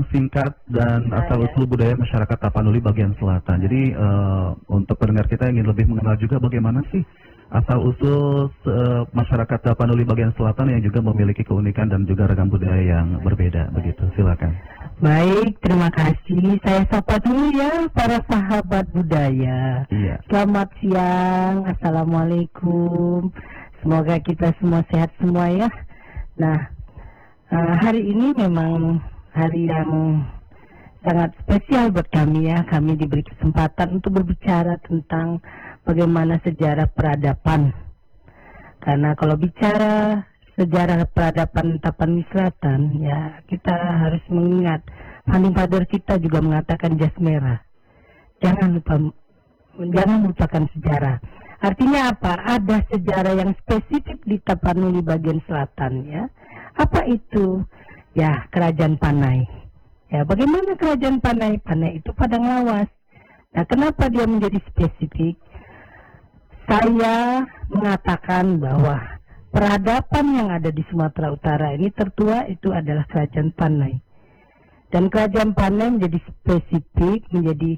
singkat dan asal-usul budaya masyarakat Tapanuli bagian selatan. Jadi untuk pendengar kita ingin lebih mengenal juga bagaimana sih asal-usul masyarakat Tapanuli bagian selatan yang juga memiliki keunikan dan juga ragam budaya yang berbeda. Begitu, silakan. Baik, terima kasih. Saya sapa dulu ya para sahabat budaya. Iya. Selamat siang, Assalamualaikum. Semoga kita semua sehat semua ya. Nah, hari ini memang hari yang sangat spesial buat kami ya. Kami diberi kesempatan untuk berbicara tentang bagaimana sejarah peradaban. Karena kalau bicara sejarah peradaban Tapanuli Selatan, ya kita harus mengingat founding father kita juga mengatakan jas merah. Jangan lupakan sejarah. Artinya apa? Ada sejarah yang spesifik di Tapanuli bagian selatan ya. Apa itu? Ya, Kerajaan Panai. Ya, bagaimana Kerajaan Panai? Panai itu Padang Lawas. Nah, kenapa dia menjadi spesifik? Saya mengatakan bahwa peradaban yang ada di Sumatera Utara ini tertua itu adalah Kerajaan Panai. Dan Kerajaan Panai menjadi spesifik, menjadi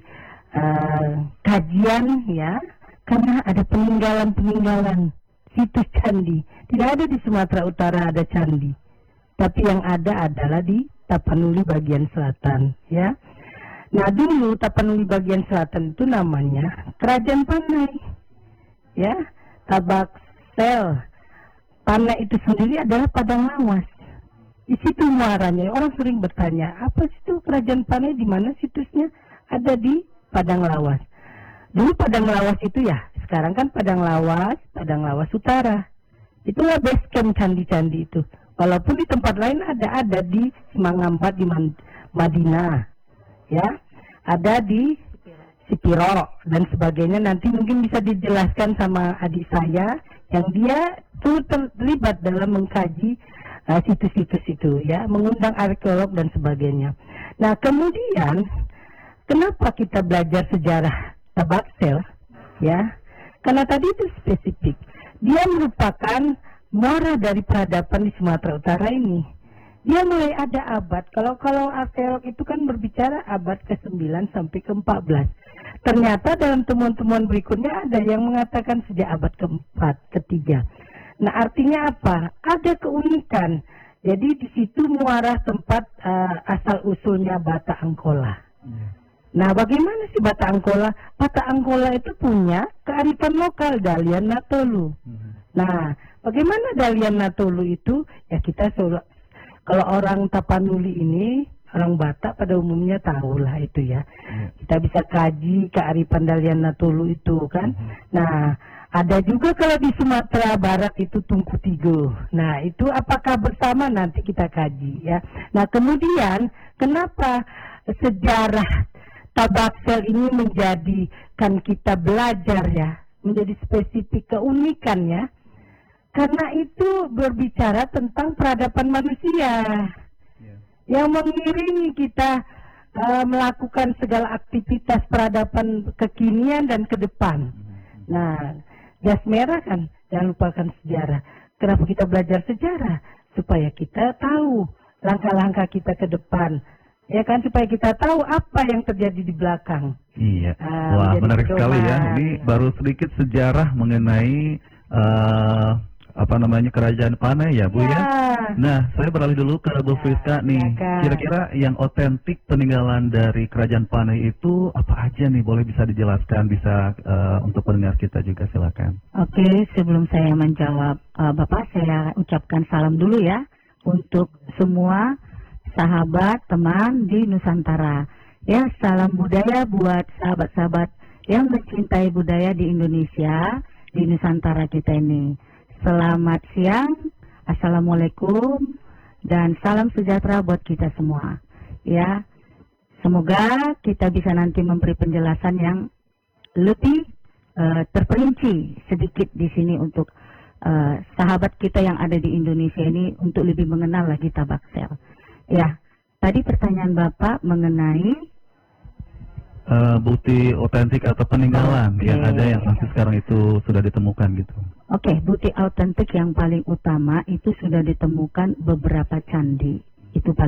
kajian ya, karena ada peninggalan-peninggalan situs candi. Tidak ada di Sumatera Utara ada candi, tapi yang ada adalah di Tapanuli bagian selatan ya. Nah, dulu Tapanuli bagian selatan itu namanya Kerajaan Panai ya. Tabaksel Panai itu sendiri adalah Padang Lawas. Di situ muaranya. Orang sering bertanya, apa situ Kerajaan Panai, di mana situsnya? Ada di Padang Lawas. Dulu Padang Lawas itu ya, sekarang kan Padang Lawas Utara. Itulah base camp candi-candi itu. Walaupun di tempat lain ada di Semangampat di Madinah, ya, ada di Sipiro dan sebagainya. Nanti mungkin bisa dijelaskan sama adik saya yang dia tuh terlibat dalam mengkaji situs-situs itu, ya, mengundang arkeolog dan sebagainya. Nah, kemudian kenapa kita belajar sejarah Tabaksel, ya? Karena tadi itu spesifik. Dia merupakan muara dari peradaban di Sumatera Utara ini. Dia mulai ada abad, kalau arkeolog itu kan berbicara abad ke-9 sampai ke-14. Ternyata dalam temuan-temuan berikutnya ada yang mengatakan sejak abad ke-4, ke-3. Nah, artinya apa? Ada keunikan. Jadi di situ muara tempat asal-usulnya Bata Angkola. Nah, bagaimana sih Bata Angkola? Bata Angkola itu punya kearifan lokal, Dalian Natolu. Nah, bagaimana Dalian Natolu itu? Ya kita kalau orang Tapanuli ini, orang Batak pada umumnya tahulah itu ya. Kita bisa kaji kearifan Dalian Natolu itu kan. Nah, ada juga kalau di Sumatera Barat itu Tungku Tigo. Nah, itu apakah bersama nanti kita kaji ya. Nah, kemudian kenapa sejarah Tabaksel ini menjadikan kita belajar ya, menjadi spesifik keunikan ya. Karena itu berbicara tentang peradaban manusia yang mengiringi kita melakukan segala aktivitas peradaban kekinian dan ke depan. Nah, jas merah kan, jangan lupakan sejarah. Kenapa kita belajar sejarah? Supaya kita tahu langkah-langkah kita ke depan. Ya kan, supaya kita tahu apa yang terjadi di belakang. Iya. Wah, menarik sekali ya. Ini baru sedikit sejarah mengenai Kerajaan Panai ya, Bu ya. Nah, saya beralih dulu ke Bu Friska nih. Kira-kira yang otentik peninggalan dari Kerajaan Panai itu apa aja nih? Boleh bisa dijelaskan, bisa untuk pendengar kita juga, silakan. Oke, sebelum saya menjawab, Bapak, saya ucapkan salam dulu ya untuk semua sahabat, teman di Nusantara. Ya, salam budaya buat sahabat-sahabat yang mencintai budaya di Indonesia, di Nusantara kita ini. Selamat siang, Assalamualaikum, dan salam sejahtera buat kita semua. Ya, semoga kita bisa nanti memberi penjelasan yang lebih terperinci sedikit di sini untuk sahabat kita yang ada di Indonesia ini untuk lebih mengenal lagi Tabaksel. Ya, tadi pertanyaan Bapak mengenai bukti otentik atau peninggalan yang ada yang masih sekarang itu sudah ditemukan gitu. Oke, bukti autentik yang paling utama itu sudah ditemukan beberapa candi. Itu